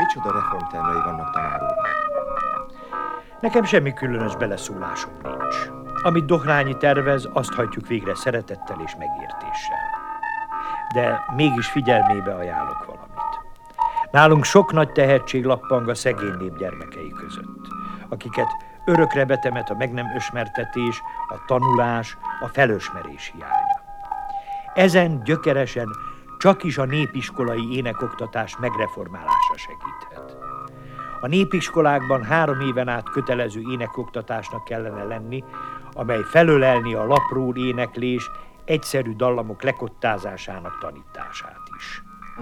Micsoda reformtervei vannak, tanár úr? Nekem semmi különös beleszólásom nincs. Amit Dohrányi tervez, azt hajtjuk végre szeretettel és megértéssel. De mégis figyelmébe ajánlok valamit. Nálunk sok nagy tehetség lappang a szegény nép gyermekei között, akiket örökre betemet a meg nem ösmertetés, a tanulás, a felösmerés hiánya. Ezen gyökeresen csakis a népiskolai énekoktatás megreformálása segíthet. A népiskolákban 3 éven át kötelező énekoktatásnak kellene lenni, amely felölelni a lapról éneklés, egyszerű dallamok lekottázásának tanítását is.